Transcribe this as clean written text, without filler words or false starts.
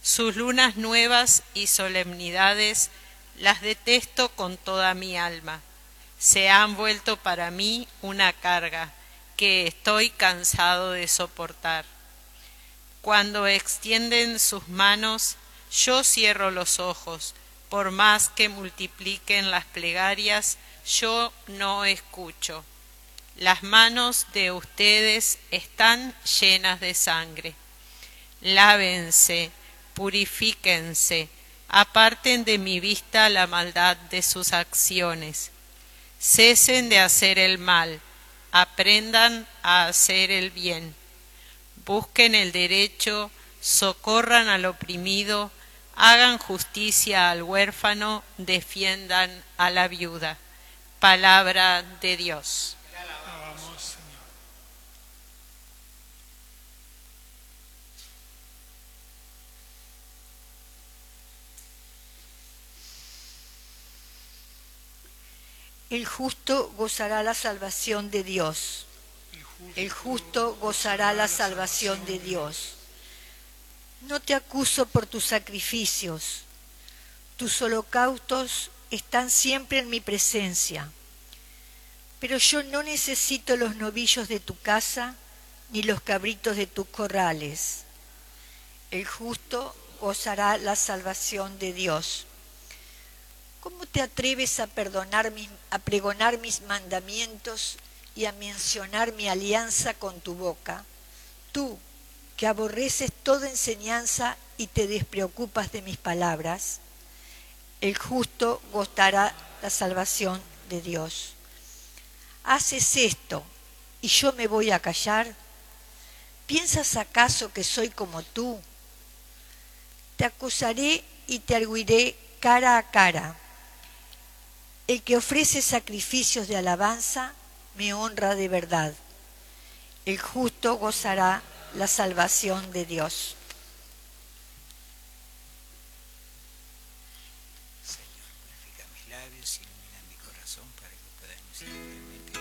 Sus lunas nuevas y solemnidades las detesto con toda mi alma. Se han vuelto para mí una carga que estoy cansado de soportar. Cuando extienden sus manos, yo cierro los ojos. Por más que multipliquen las plegarias, yo no escucho. Las manos de ustedes están llenas de sangre. Lávense, purifíquense, aparten de mi vista la maldad de sus acciones. Cesen de hacer el mal, aprendan a hacer el bien. Busquen el derecho, socorran al oprimido, hagan justicia al huérfano, defiendan a la viuda. Palabra de Dios. Alabamos, Señor. El justo gozará la salvación de Dios. El justo gozará la salvación de Dios. No te acuso por tus sacrificios. Tus holocaustos están siempre en mi presencia. Pero yo no necesito los novillos de tu casa ni los cabritos de tus corrales. El justo gozará la salvación de Dios. ¿Cómo te atreves a pregonar mis mandamientos y a mencionar mi alianza con tu boca? Tú, que aborreces toda enseñanza y te despreocupas de mis palabras, el justo gozará la salvación de Dios. ¿Haces esto y yo me voy a callar? ¿Piensas acaso que soy como tú? Te acusaré y te arguiré cara a cara. El que ofrece sacrificios de alabanza me honra de verdad. El justo gozará la salvación de Dios. Señor, purifica mis labios, ilumina mi corazón para que pueda anunciar fielmente